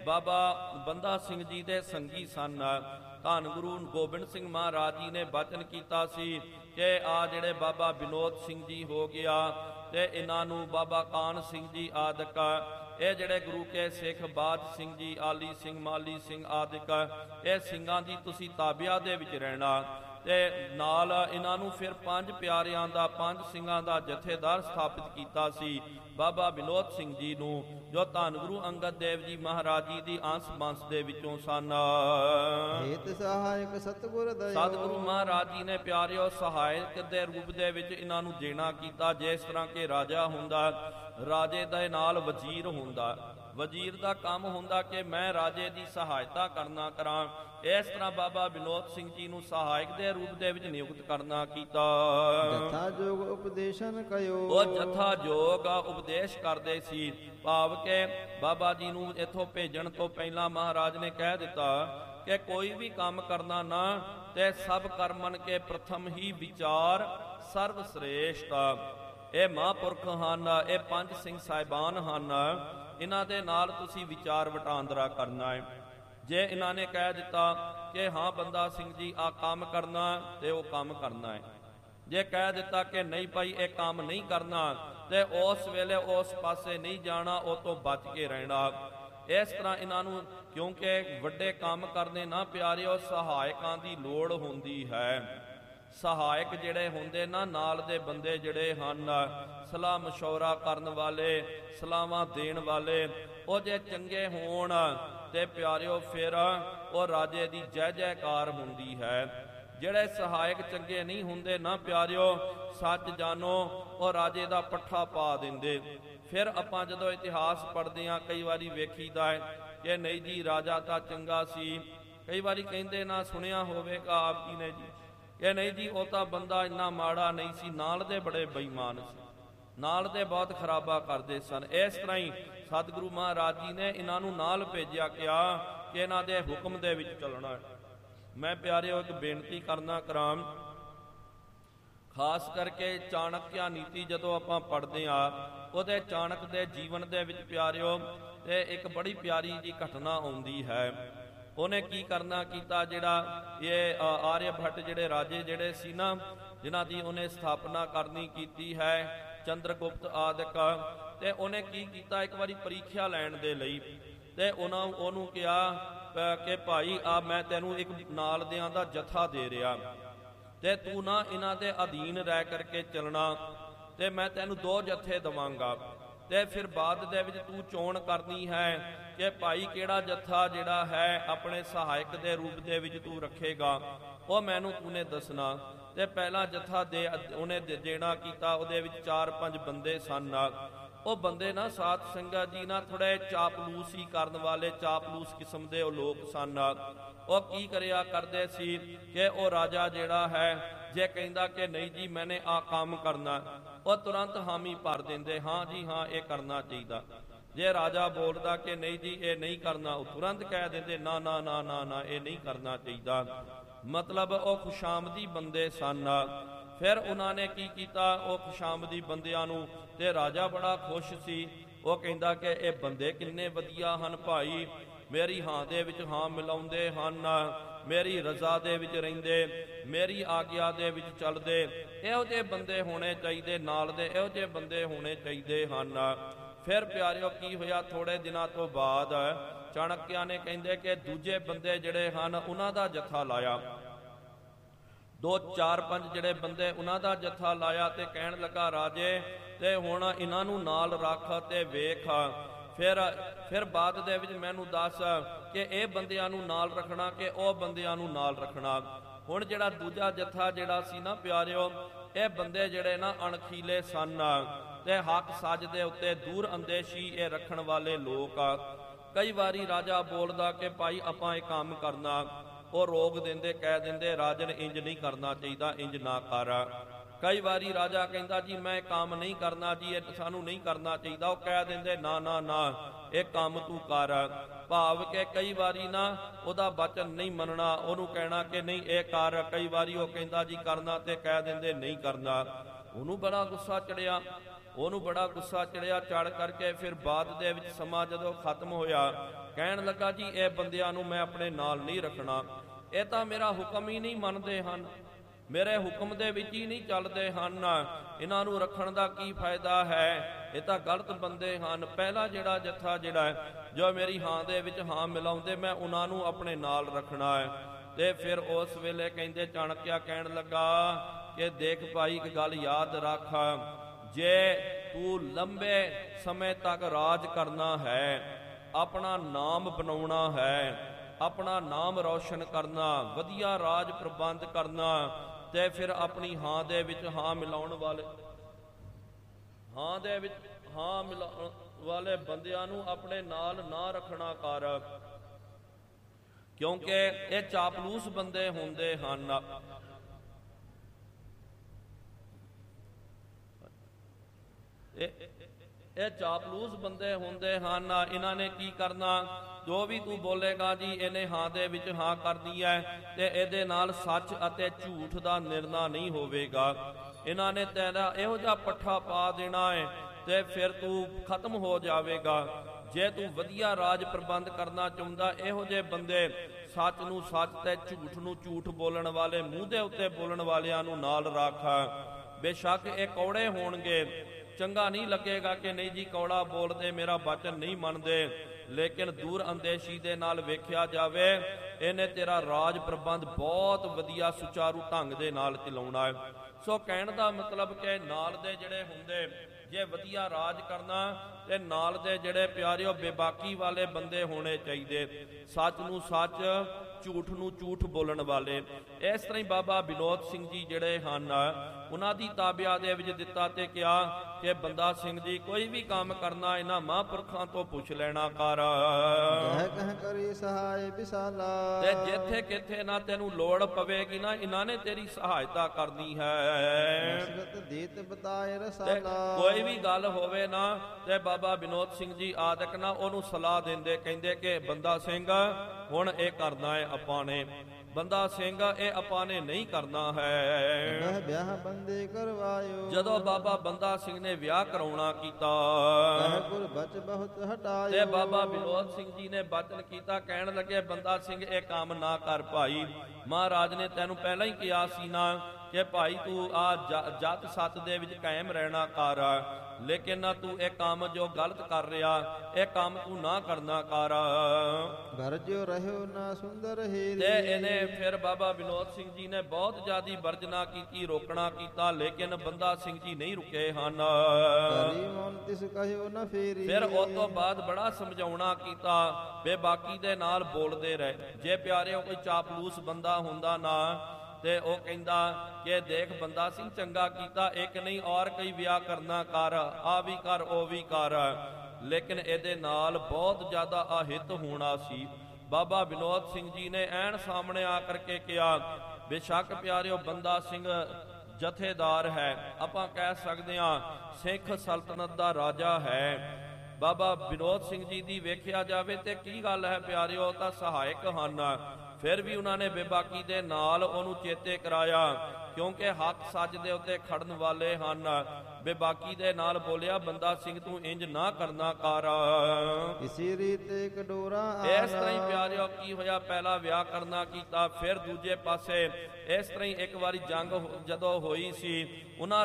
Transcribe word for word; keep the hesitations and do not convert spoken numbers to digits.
ਬਾਬਾ ਬੰਦਾ ਸਿੰਘ ਜੀ ਦੇ ਸੰਗੀ ਸਨ। ਧੰਨ ਗੁਰੂ ਗੋਬਿੰਦ ਸਿੰਘ ਮਹਾਰਾਜ ਜੀ ਨੇ ਬਚਨ ਕੀਤਾ ਸੀ ਕਿ ਆ ਜਿਹੜੇ ਬਾਬਾ ਵਿਨੋਦ ਸਿੰਘ ਜੀ ਹੋ ਗਿਆ ਤੇ ਇਹਨਾਂ ਨੂੰ ਬਾਬਾ ਕਾਨ ਸਿੰਘ ਜੀ ਆਦਿਕ, ਇਹ ਜਿਹੜੇ ਗੁਰੂ ਕੇ ਸਿੱਖ ਬਾਜ ਸਿੰਘ ਜੀ, ਆਲੀ ਸਿੰਘ, ਮਾਲੀ ਸਿੰਘ ਆਦਿਕ, ਇਹ ਸਿੰਘਾਂ ਦੀ ਤੁਸੀਂ ਤਾਬਿਆ ਦੇ ਵਿੱਚ ਰਹਿਣਾ। ਤੇ ਨਾਲ ਇਹਨਾਂ ਨੂੰ ਫਿਰ ਪੰਜ ਪਿਆਰਿਆਂ ਦਾ, ਪੰਜ ਸਿੰਘਾਂ ਦਾ ਜਥੇਦਾਰ ਸਥਾਪਿਤ ਕੀਤਾ ਸੀ ਬਾਬਾ ਵਿਨੋਦ ਸਿੰਘ ਜੀ ਨੂੰ, ਜੋ ਧੰਨ ਗੁਰੂ ਅੰਗਦ ਦੇਵ ਜੀ ਮਹਾਰਾਜ ਜੀ ਦੀ ਅੰਸ਼ ਬੰਸ ਦੇ ਵਿੱਚੋਂ ਸਨ। ਏਤ ਸਹਾਇਕ ਸਤਿਗੁਰ ਦਇਓ, ਸਤਿਗੁਰੂ ਮਹਾਰਾਜ ਜੀ ਨੇ ਪਿਆਰਿਓ ਸਹਾਇਕ ਦੇ ਰੂਪ ਦੇ ਵਿੱਚ ਇਹਨਾਂ ਨੂੰ ਦੇਣਾ ਕੀਤਾ। ਜਿਸ ਤਰ੍ਹਾਂ ਕਿ ਰਾਜਾ ਹੁੰਦਾ, ਰਾਜੇ ਦੇ ਨਾਲ ਵਜ਼ੀਰ ਹੁੰਦਾ, ਵਜ਼ੀਰ ਦਾ ਕੰਮ ਹੁੰਦਾ ਕਿ ਮੈਂ ਰਾਜੇ ਦੀ ਸਹਾਇਤਾ ਕਰਨਾ ਕਰਾਂ, ਇਸ ਤਰ੍ਹਾਂ ਬਾਬਾ ਵਿਨੋਦ ਸਿੰਘ ਜੀ ਨੂੰ ਸਹਾਇਕ ਦੇ ਰੂਪ ਦੇ ਵਿੱਚ ਨਿਯੁਕਤ ਕਰਨਾ ਕੀਤਾ। ਜਥਾ ਜੋਗ ਉਪਦੇਸ਼ਨ ਕਯੋ, ਉਹ ਜਥਾ ਜੋਗ ਉਪਦੇਸ਼ ਕਰਦੇ ਸੀ, ਭਾਵ ਕਿ ਬਾਬਾ ਜੀ ਨੂੰ ਇੱਥੋਂ ਭੇਜਣ ਤੋਂ ਪਹਿਲਾਂ ਮਹਾਰਾਜ ਨੇ ਕਹਿ ਦਿੱਤਾ ਕਿ ਕੋਈ ਵੀ ਕੰਮ ਕਰਨਾ ਨਾ ਤੇ ਸਭ ਕਰਮਨ ਕੇ ਪ੍ਰਥਮ ਹੀ ਵਿਚਾਰ ਸਰਵ ਸ੍ਰੇਸ਼ਟ। ਇਹ ਮਹਾਂਪੁਰਖ ਹਨ, ਇਹ ਪੰਜ ਸਿੰਘ ਸਾਹਿਬਾਨ ਹਨ, ਇਹਨਾਂ ਦੇ ਨਾਲ ਤੁਸੀਂ ਵਿਚਾਰ ਵਟਾਂਦਰਾ ਕਰਨਾ ਹੈ। ਜੇ ਇਹਨਾਂ ਨੇ ਕਹਿ ਦਿੱਤਾ ਕਿ ਹਾਂ ਬੰਦਾ ਸਿੰਘ ਜੀ ਆ ਕੰਮ ਕਰਨਾ ਤੇ ਉਹ ਕੰਮ ਕਰਨਾ ਹੈ, ਜੇ ਕਹਿ ਦਿੱਤਾ ਕਿ ਨਹੀਂ ਭਾਈ ਇਹ ਕੰਮ ਨਹੀਂ ਕਰਨਾ ਤੇ ਉਸ ਵੇਲੇ ਉਸ ਪਾਸੇ ਨਹੀਂ ਜਾਣਾ, ਉਹ ਤੋਂ ਬਚ ਕੇ ਰਹਿਣਾ। ਇਸ ਤਰ੍ਹਾਂ ਇਹਨਾਂ ਨੂੰ, ਕਿਉਂਕਿ ਵੱਡੇ ਕੰਮ ਕਰਨੇ ਨਾ ਪਿਆਰਿਓ ਸਹਾਇਕਾਂ ਦੀ ਲੋੜ ਹੁੰਦੀ ਹੈ। ਸਹਾਇਕ ਜਿਹੜੇ ਹੁੰਦੇ ਨਾ, ਨਾਲ ਦੇ ਬੰਦੇ ਜਿਹੜੇ ਹਨ, ਸਲਾਹ ਮਸ਼ਵਰਾ ਕਰਨ ਵਾਲੇ, ਸਲਾਹਾਂ ਦੇਣ ਵਾਲੇ, ਉਹ ਜੇ ਚੰਗੇ ਹੋਣ ਤੇ ਪਿਆਰਿਓ ਫਿਰ ਉਹ ਰਾਜੇ ਦੀ ਜੈ ਜੈਕਾਰ ਹੁੰਦੀ ਹੈ। ਜਿਹੜੇ ਸਹਾਇਕ ਚੰਗੇ ਨਹੀਂ ਹੁੰਦੇ ਨਾ ਪਿਆਰਿਓ, ਸੱਚ ਜਾਣੋ ਉਹ ਰਾਜੇ ਦਾ ਪੱਠਾ ਪਾ ਦਿੰਦੇ। ਫਿਰ ਆਪਾਂ ਜਦੋਂ ਇਤਿਹਾਸ ਪੜ੍ਹਦੇ ਹਾਂ ਕਈ ਵਾਰੀ ਵੇਖੀਦਾ ਹੈ ਕਿ ਨਹੀਂ ਜੀ ਰਾਜਾ ਤਾਂ ਚੰਗਾ ਸੀ, ਕਈ ਵਾਰੀ ਕਹਿੰਦੇ ਨਾ ਸੁਣਿਆ ਹੋਵੇਗਾ ਆਪ ਜੀ ਨੇ ਜੀ ਕਿ ਨਹੀਂ ਜੀ ਉਹ ਤਾਂ ਬੰਦਾ ਇੰਨਾ ਮਾੜਾ ਨਹੀਂ ਸੀ, ਨਾਲ ਦੇ ਬੜੇ ਬੇਈਮਾਨ ਸੀ, ਨਾਲ ਦੇ ਬਹੁਤ ਖਰਾਬਾ ਕਰਦੇ ਸਨ। ਇਸ ਤਰ੍ਹਾਂ ਹੀ ਸਤਿਗੁਰੂ ਮਹਾਰਾਜ ਜੀ ਨੇ ਇਹਨਾਂ ਨੂੰ ਨਾਲ ਭੇਜਿਆ, ਕਿਹਾ ਕਿ ਇਹਨਾਂ ਦੇ ਹੁਕਮ ਦੇ ਵਿੱਚ ਚੱਲਣਾ। ਮੈਂ ਪਿਆਰਿਓ ਇੱਕ ਬੇਨਤੀ ਕਰਨਾ ਕਰਾਂ, ਖਾਸ ਕਰਕੇ ਚਾਣਕਿਆ ਨੀਤੀ ਜਦੋਂ ਆਪਾਂ ਪੜ੍ਹਦੇ ਆ, ਉਹਦੇ ਚਾਣਕ ਦੇ ਜੀਵਨ ਦੇ ਵਿੱਚ ਪਿਆਰਿਓ ਤੇ ਇੱਕ ਬੜੀ ਪਿਆਰੀ ਜੀ ਘਟਨਾ ਆਉਂਦੀ ਹੈ। ਉਹਨੇ ਕੀ ਕਰਨਾ ਕੀਤਾ, ਜਿਹੜਾ ਇਹ ਆਰਿਆ ਭੱਟ ਜਿਹੜੇ ਰਾਜੇ ਜਿਹੜੇ ਸੀ ਨਾ, ਜਿਨ੍ਹਾਂ ਦੀ ਉਹਨੇ ਸਥਾਪਨਾ ਕਰਨੀ ਕੀਤੀ ਹੈ, ਚੰਦਰਗੁਪਤ ਆਦਿਕ, ਤੇ ਉਹਨੇ ਕੀ ਕੀਤਾ, ਇੱਕ ਵਾਰੀ ਪ੍ਰੀਖਿਆ ਲੈਣ ਦੇ ਲਈ ਤੇ ਉਹਨਾਂ ਉਹਨੂੰ ਕਿਹਾ ਕਿ ਭਾਈ ਆ ਮੈਂ ਤੈਨੂੰ ਇੱਕ ਨਾਲ ਦਿਆਂ ਦਾ ਜਥਾ ਦੇ ਰਿਹਾ ਤੇ ਤੂੰ ਨਾ ਇਹਨਾਂ ਦੇ ਅਧੀਨ ਰਹਿ ਕਰਕੇ ਚੱਲਣਾ ਤੇ ਮੈਂ ਤੈਨੂੰ ਦੋ ਜਥੇ ਦਵਾਂਗਾ ਤੇ ਫਿਰ ਬਾਅਦ ਦੇ ਵਿੱਚ ਤੂੰ ਚੋਣ ਕਰਨੀ ਹੈ ਕਿ ਭਾਈ ਕਿਹੜਾ ਜਥਾ ਜਿਹੜਾ ਹੈ ਆਪਣੇ ਸਹਾਇਕ ਦੇ ਰੂਪ ਦੇ ਵਿੱਚ ਤੂੰ ਰੱਖੇਗਾ, ਉਹ ਮੈਨੂੰ ਤੂਨੇ ਦੱਸਣਾ। ਤੇ ਪਹਿਲਾ ਜਥਾ ਦੇ ਉਹਨੇ ਦੇਣਾ ਕੀਤਾ, ਉਹਦੇ ਵਿੱਚ ਚਾਰ ਪੰਜ ਬੰਦੇ ਸਨ। ਉਹ ਬੰਦੇ ਨਾ ਸਾਧ ਸੰਗਤ ਜੀ ਨਾ ਥੋੜੇ ਚਾਪਲੂਸੀ ਕਰਨ ਵਾਲੇ, ਚਾਪਲੂਸ ਕਿਸਮ ਦੇ ਉਹ ਲੋਕ ਸਨ। ਉਹ ਕੀ ਕਰਿਆ ਕਰਦੇ ਸੀ ਕਿ ਉਹ ਰਾਜਾ ਜਿਹੜਾ ਹੈ ਜੇ ਕਹਿੰਦਾ ਕਿ ਨਹੀਂ ਜੀ ਮੈਨੇ ਆ ਕੰਮ ਕਰਨਾ, ਉਹ ਤੁਰੰਤ ਹਾਮੀ ਭਰ ਦਿੰਦੇ, ਹਾਂ ਜੀ ਹਾਂ ਇਹ ਕਰਨਾ ਚਾਹੀਦਾ। ਜੇ ਰਾਜਾ ਬੋਲਦਾ ਕਿ ਨਹੀਂ ਜੀ ਇਹ ਨਹੀਂ ਕਰਨਾ, ਉਹ ਤੁਰੰਤ ਕਹਿ ਦਿੰਦੇ ਨਾ ਨਾ ਨਾ ਨਾ ਨਾ ਇਹ ਨਹੀਂ ਕਰਨਾ ਚਾਹੀਦਾ। ਮਤਲਬ ਉਹ ਖੁਸ਼ਾਮਦੀ ਬੰਦੇ ਸਨ। ਫਿਰ ਉਹਨਾਂ ਨੇ ਕੀ ਕੀਤਾ, ਉਹ ਖੁਸ਼ਾਮਦੀ ਬੰਦਿਆਂ ਨੂੰ, ਤੇ ਰਾਜਾ ਬੜਾ ਖੁਸ਼ ਸੀ। ਉਹ ਕਹਿੰਦਾ ਕਿ ਇਹ ਬੰਦੇ ਕਿੰਨੇ ਵਧੀਆ ਹਨ ਭਾਈ, ਮੇਰੀ ਹਾਂ ਦੇ ਵਿੱਚ ਹਾਂ ਮਿਲਾਉਂਦੇ ਹਨ, ਮੇਰੀ ਰਜ਼ਾ ਦੇ ਵਿੱਚ ਰਹਿੰਦੇ, ਮੇਰੀ ਆਗਿਆ ਦੇ ਵਿੱਚ ਚੱਲਦੇ, ਇਹੋ ਜਿਹੇ ਬੰਦੇ ਹੋਣੇ ਚਾਹੀਦੇ, ਨਾਲ ਦੇ ਇਹੋ ਜਿਹੇ ਬੰਦੇ ਹੋਣੇ ਚਾਹੀਦੇ ਹਨ। ਫਿਰ ਪਿਆਰਿਓ ਕੀ ਹੋਇਆ, ਥੋੜੇ ਦਿਨਾਂ ਤੋਂ ਬਾਅਦ ਚਾਣਕਿਆ ਨੇ ਕਹਿੰਦੇ ਕਿ ਦੂਜੇ ਬੰਦੇ ਜਿਹੜੇ ਹਨ ਉਹਨਾਂ ਦਾ ਜਥਾ ਲਾਇਆ, ਦੋ ਚਾਰ ਪੰਜ ਜਿਹੜੇ ਬੰਦੇ ਉਹਨਾਂ ਦਾ ਜਥਾ ਲਾਇਆ ਤੇ ਕਹਿਣ ਲੱਗਾ ਰਾਜੇ ਤੇ ਹੁਣ ਇਹਨਾਂ ਨੂੰ ਨਾਲ ਰੱਖ ਤੇ ਵੇਖ, ਫਿਰ ਫਿਰ ਬਾਅਦ ਦੇ ਵਿੱਚ ਮੈਨੂੰ ਦੱਸ ਕਿ ਇਹ ਬੰਦਿਆਂ ਨੂੰ ਨਾਲ ਰੱਖਣਾ ਕਿ ਉਹ ਬੰਦਿਆਂ ਨੂੰ ਨਾਲ ਰੱਖਣਾ। ਹੁਣ ਜਿਹੜਾ ਦੂਜਾ ਜਥਾ ਜਿਹੜਾ ਸੀ ਨਾ ਪਿਆਰਿਓ, ਇਹ ਬੰਦੇ ਜਿਹੜੇ ਨਾ ਅਣਖੀਲੇ ਸਨ ਤੇ ਹੱਕ ਸੱਚ ਦੇ ਉੱਤੇ ਦੂਰ ਅੰਦੇਸ਼ੀ ਇਹ ਰੱਖਣ ਵਾਲੇ ਲੋਕ। ਕਈ ਵਾਰੀ ਰਾਜਾ ਬੋਲਦਾ ਕਿ ਭਾਈ ਆਪਾਂ ਇਹ ਕੰਮ ਕਰਨਾ, ਉਹ ਰੋਕ ਦਿੰਦੇ, ਕਹਿ ਦਿੰਦੇ ਰਾਜਨ ਇੰਜ ਨਹੀਂ ਕਰਨਾ ਚਾਹੀਦਾ, ਇੰਜ ਨਾ ਕਰ। ਕਈ ਵਾਰੀ ਰਾਜਾ ਕਹਿੰਦਾ ਜੀ ਮੈਂ ਕੰਮ ਨਹੀਂ ਕਰਨਾ ਜੀ, ਇਹ ਸਾਨੂੰ ਨਹੀਂ ਕਰਨਾ ਚਾਹੀਦਾ, ਉਹ ਕਹਿ ਦਿੰਦੇ ਨਾ ਨਾ ਨਾ ਇਹ ਕੰਮ ਤੂੰ ਕਰ। ਭਾਵ ਕਿ ਕਈ ਵਾਰੀ ਨਾ ਉਹਦਾ ਬਚਨ ਨਹੀਂ ਮੰਨਣਾ, ਉਹਨੂੰ ਕਹਿਣਾ ਕਿ ਨਹੀਂ ਇਹ ਕਰ। ਕਈ ਵਾਰੀ ਉਹ ਕਹਿੰਦਾ ਜੀ ਕਰਨਾ ਤੇ ਕਹਿ ਦਿੰਦੇ ਨਹੀਂ ਕਰਨਾ। ਉਹਨੂੰ ਬੜਾ ਗੁੱਸਾ ਚੜਿਆ, ਉਹਨੂੰ ਬੜਾ ਗੁੱਸਾ ਚੜਿਆ। ਚੜ ਕਰਕੇ ਫਿਰ ਬਾਅਦ ਦੇ ਵਿੱਚ ਸਮਾਂ ਜਦੋਂ ਖਤਮ ਹੋਇਆ ਕਹਿਣ ਲੱਗਾ ਜੀ ਇਹ ਬੰਦਿਆਂ ਨੂੰ ਮੈਂ ਆਪਣੇ ਨਾਲ ਨਹੀਂ ਰੱਖਣਾ, ਇਹ ਤਾਂ ਮੇਰਾ ਹੁਕਮ ਹੀ ਨਹੀਂ ਮੰਨਦੇ ਹਨ, ਮੇਰੇ ਹੁਕਮ ਦੇ ਵਿੱਚ ਹੀ ਨਹੀਂ ਚੱਲਦੇ ਹਨ, ਇਹਨਾਂ ਨੂੰ ਰੱਖਣ ਦਾ ਕੀ ਫਾਇਦਾ ਹੈ, ਇਹ ਤਾਂ ਗਲਤ ਬੰਦੇ ਹਨ। ਪਹਿਲਾ ਜਿਹੜਾ ਜੱਥਾ ਜਿਹੜਾ ਜੋ ਮੇਰੀ ਹਾਂ ਦੇ ਵਿੱਚ ਹਾਂ ਮਿਲਾਉਂਦੇ ਮੈਂ ਉਹਨਾਂ ਨੂੰ ਆਪਣੇ ਨਾਲ ਰੱਖਣਾ ਹੈ। ਤੇ ਫਿਰ ਉਸ ਵੇਲੇ ਕਹਿੰਦੇ ਚਾਣਕਿਆ ਕਹਿਣ ਲੱਗਾ ਕਿ ਦੇਖ ਭਾਈ ਇੱਕ ਗੱਲ ਯਾਦ ਰੱਖ, ਜੇ ਤੂੰ ਲੰਬੇ ਸਮੇਂ ਤੱਕ ਰਾਜ ਕਰਨਾ ਹੈ, ਆਪਣਾ ਨਾਮ ਬਣਾਉਣਾ ਹੈ, ਆਪਣਾ ਨਾਮ ਰੌਸ਼ਨ ਕਰਨਾ, ਵਧੀਆ ਰਾਜ ਪ੍ਰਬੰਧ ਕਰਨਾ, ਤੇ ਫਿਰ ਆਪਣੀ ਹਾਂ ਦੇ ਵਿੱਚ ਹਾਂ ਮਿਲਾਉਣ ਵਾਲੇ ਹਾਂ ਦੇ ਵਿੱਚ ਹਾਂ ਮਿਲਾਉਣ ਵਾਲੇ ਬੰਦਿਆਂ ਨੂੰ ਆਪਣੇ ਨਾਲ ਨਾ ਰੱਖਣਾ ਕਰ, ਕਿਉਂਕਿ ਇਹ ਚਾਪਲੂਸ ਬੰਦੇ ਹੁੰਦੇ ਹਨ। ਇਹ ਇਹ ਚਾਪਲੂਸ ਬੰਦੇ ਹੁੰਦੇ ਹਨ। ਇਹਨਾਂ ਨੇ ਕੀ ਕਰਨਾ, ਜੋ ਵੀ ਤੂੰ ਬੋਲੇਗਾ ਜੀ ਇਹਨੇ ਹਾਂ ਦੇ ਵਿੱਚ ਹਾਂ ਕਰਦੀ ਹੈ, ਤੇ ਇਹਦੇ ਨਾਲ ਸੱਚ ਅਤੇ ਝੂਠ ਦਾ ਨਿਰਣਾ ਨਹੀਂ ਹੋਵੇਗਾ। ਇਹਨਾਂ ਨੇ ਤੇਰਾ ਇਹੋ ਜਿਹਾ ਪੱਠਾ ਪਾ ਦੇਣਾ ਹੈ ਤੇ ਫਿਰ ਤੂੰ ਖਤਮ ਹੋ ਜਾਵੇਗਾ। ਜੇ ਤੂੰ ਵਧੀਆ ਰਾਜ ਪ੍ਰਬੰਧ ਕਰਨਾ ਚਾਹੁੰਦਾ, ਇਹੋ ਜਿਹੇ ਬੰਦੇ ਸੱਚ ਨੂੰ ਸੱਚ ਤੇ ਝੂਠ ਨੂੰ ਝੂਠ ਬੋਲਣ ਵਾਲੇ, ਮੂੰਹ ਦੇ ਉੱਤੇ ਬੋਲਣ ਵਾਲਿਆਂ ਨੂੰ ਨਾਲ ਰੱਖ। ਬੇਸ਼ੱਕ ਇਹ ਕੌੜੇ ਹੋਣਗੇ, ਚੰਗਾ ਨਹੀਂ ਲੱਗੇਗਾ ਕਿ ਨਹੀਂ ਜੀ ਕੌੜਾ ਬੋਲਦੇ, ਮੇਰਾ ਬਚਨ ਨਹੀਂ ਮੰਨਦੇ, ਲੇਕਿਨ ਦੂਰ ਅੰਦੇਸ਼ੀ ਦੇ ਨਾਲ ਵੇਖਿਆ ਜਾਵੇ ਇਹਨੇ ਤੇਰਾ ਰਾਜ ਪ੍ਰਬੰਧ ਬਹੁਤ ਵਧੀਆ ਸੁਚਾਰੂ ਢੰਗ ਦੇ ਨਾਲ ਚਲਾਉਣਾ ਹੈ। ਸੋ ਕਹਿਣ ਦਾ ਮਤਲਬ ਕਿ ਨਾਲ ਦੇ ਜਿਹੜੇ ਹੁੰਦੇ, ਜੇ ਵਧੀਆ ਰਾਜ ਕਰਨਾ ਤੇ ਨਾਲ ਦੇ ਜਿਹੜੇ ਪਿਆਰਿਓ ਬੇਬਾਕੀ ਵਾਲੇ ਬੰਦੇ ਹੋਣੇ ਚਾਹੀਦੇ, ਸੱਚ ਨੂੰ ਸੱਚ, ਝੂਠ ਨੂੰ ਝੂਠ ਬੋਲਣ ਵਾਲੇ। ਇਸ ਤਰ੍ਹਾਂ ਹੀ ਬਾਬਾ ਵਿਨੋਦ ਸਿੰਘ ਜੀ ਜਿਹੜੇ ਹਨ, ਉਹਨਾਂ ਦੀ ਤਾਬਿਆ ਦੇ ਵਿੱਚ ਦਿੱਤਾ ਤੇ ਕਿਹਾ ਕਿ ਬੰਦਾ ਸਿੰਘ ਜੀ ਕੋਈ ਵੀ ਕੰਮ ਕਰਨਾ ਇਹਨਾਂ ਮਹਾਂਪੁਰਖਾਂ ਤੋਂ ਪੁੱਛ ਲੈਣਾ ਕਰ, ਕਹਿ ਕਹਿ ਕਰੀ ਸਹਾਇ ਵਿਸਾਲਾ, ਤੇ ਜਿੱਥੇ ਕਿੱਥੇ ਨਾ ਤੈਨੂੰ ਲੋੜ ਪਵੇਗੀ ਨਾ ਇਹਨਾਂ ਨੇ ਤੇਰੀ ਸਹਾਇਤਾ ਕਰਨੀ ਹੈ। ਨਸਬਤ ਦੇਤ ਬਤਾਏ ਰਸਾਲਾ, ਕੋਈ ਵੀ ਗੱਲ ਹੋਵੇ ਨਾ ਤੇ ਬਾਬਾ ਵਿਨੋਦ ਸਿੰਘ ਜੀ ਆਦਿਕ ਨਾ ਉਹਨੂੰ ਸਲਾਹ ਦਿੰਦੇ, ਕਹਿੰਦੇ ਕਿ ਬੰਦਾ ਸਿੰਘ ਹੁਣ ਇਹ ਕਰਨਾ ਹੈ ਆਪਾਂ ਨੇ, ਬੰਦਾ ਸਿੰਘ ਇਹ ਆਪਾਂ ਨੇ ਨਹੀਂ ਕਰਨਾ ਹੈ। ਕਹਿ ਵਿਆਹ ਬੰਦੇ ਕਰਵਾਇਓ, ਜਦੋਂ ਬਾਬਾ ਬੰਦਾ ਸਿੰਘ ਨੇ ਵਿਆਹ ਕਰਾਉਣਾ ਕੀਤਾ, ਕਹਿ ਗੁਰ ਬਚ ਬਹੁਤ ਹਟਾਇਓ, ਤੇ ਬਾਬਾ ਵਿਨੋਦ ਸਿੰਘ ਜੀ ਨੇ ਬਚਨ ਕੀਤਾ, ਕਹਿਣ ਲੱਗੇ ਬੰਦਾ ਸਿੰਘ ਇਹ ਕੰਮ ਨਾ ਕਰ ਭਾਈ, ਮਹਾਰਾਜ ਨੇ ਤੈਨੂੰ ਪਹਿਲਾਂ ਹੀ ਕਿਹਾ ਸੀ ਨਾ ਕਿ ਭਾਈ ਤੂੰ ਆ ਜੱਤ ਸੱਤ ਦੇ ਵਿੱਚ ਕਾਇਮ ਰਹਿਣਾ ਕਰ, ਲੇਕਿਨ ਨਾ ਤੂੰ ਇਹ ਕੰਮ ਜੋ ਗਲਤ ਕਰ ਰਿਹਾ, ਇਹ ਕੰਮ ਤੂੰ ਨਾ ਕਰਨਾ ਕਰ। ਵਰਜਿਓ ਰਹਿਓ ਨਾ ਸੁੰਦਰ ਹੀਰੀ, ਤੇ ਇਹਨੇ ਫਿਰ ਬਾਬਾ ਵਿਨੋਦ ਸਿੰਘ ਜੀ ਨੇ ਬਹੁਤ ਜ਼ਿਆਦੀ ਵਰਜਨਾ ਕੀਤੀ, ਰੋਕਣਾ ਕੀਤਾ, ਲੇਕਿਨ ਬੰਦਾ ਸਿੰਘ ਜੀ ਨਹੀਂ ਰੁਕੇ ਹਨ। ਕਰੀ ਮਨ ਤਿਸ ਕਹਿਓ ਨਾ ਫੇਰੀ, ਫਿਰ ਉਸ ਤੋਂ ਬਾਅਦ ਬੜਾ ਸਮਝਾਉਣਾ ਕੀਤਾ, ਬੇਬਾਕੀ ਦੇ ਨਾਲ ਬੋਲਦੇ ਰਹੇ। ਜੇ ਪਿਆਰਿਓ ਕੋਈ ਚਾਪਲੂਸ ਬੰਦਾ ਹੁੰਦਾ ਨਾ ਤੇ ਉਹ ਕਹਿੰਦਾ ਕਿ ਦੇਖ ਬੰਦਾ ਸਿੰਘ ਚੰਗਾ ਕੀਤਾ, ਇੱਕ ਨਹੀਂ ਔਰ ਕਈ ਵਿਆਹ ਕਰਨਾ ਕਰ, ਆ ਵੀ ਕਰ ਉਹ ਵੀ ਕਰ, ਲੇਕਿਨ ਇਹਦੇ ਨਾਲ ਬਹੁਤ ਜ਼ਿਆਦਾ ਅਹਿਤ ਹੋਣਾ ਸੀ। ਬਾਬਾ ਵਿਨੋਦ ਸਿੰਘ ਜੀ ਨੇ ਐਨ ਸਾਹਮਣੇ ਆ ਕਰਕੇ ਕਿਹਾ, ਬੇਸ਼ੱਕ ਪਿਆਰਿਓ ਬੰਦਾ ਸਿੰਘ ਜਥੇਦਾਰ ਹੈ, ਆਪਾਂ ਕਹਿ ਸਕਦੇ ਹਾਂ ਸਿੱਖ ਸਲਤਨਤ ਦਾ ਰਾਜਾ ਹੈ। ਬਾਬਾ ਵਿਨੋਦ ਸਿੰਘ ਜੀ ਦੀ ਵੇਖਿਆ ਜਾਵੇ ਤੇ ਕੀ ਗੱਲ ਹੈ ਪਿਆਰਿਓ, ਤਾਂ ਸਹਾਇਕ ਹਨ, ਫਿਰ ਵੀ ਉਹਨਾਂ ਨੇ ਬੇਬਾਕੀ ਦੇ ਨਾਲ ਉਹਨੂੰ ਚੇਤੇ ਕਰਾਇਆ, ਕਿਉਂਕਿ ਹੱਕ ਸੱਚ ਦੇ ਉੱਤੇ ਖੜਨ ਵਾਲੇ ਹਨ। ਬੇਬਾਕੀ ਦੇ ਨਾਲ ਬੋਲਿਆ ਬੰਦਾ ਸਿੰਘ ਤੂੰ ਇੰਜ ਨਾ ਕਰਨਾ ਕਰ। ਇਸੇ ਰੀਤ ਇੱਕ ਡੋਰਾ ਇਸ ਤਰ੍ਹਾਂ ਹੀ ਪਿਆਰਿਓ ਕੀ ਹੋਇਆ, ਪਹਿਲਾ ਵਿਆਹ ਕਰਨਾ ਕੀਤਾ, ਫਿਰ ਦੂਜੇ ਪਾਸੇ ਇਸ ਤਰ੍ਹਾਂ ਹੀ ਇੱਕ ਵਾਰੀ ਜੰਗ ਜਦੋਂ ਹੋਈ ਸੀ, ਉਹਨਾਂ